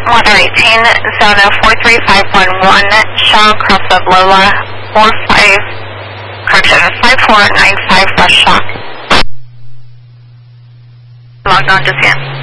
Weather 18, Zona 43511, Shaw, cross of Lola, 5495 West Shaw. Logged on to San.